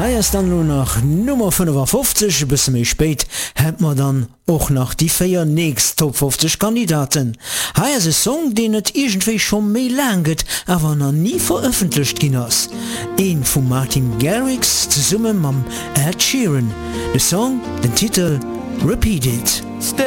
Heiers dann nur nach Nummer 55 bis méi spät hat man dann auch nach die 4 nächst Top 50 Kandidaten. Heier se Song, den et irgendwie schon méi langet, aber noch nie veröffentlicht ginnners. Een vu Martin Garrix zusammen mam Ed Sheeran. De Song, den Titel Repeat It.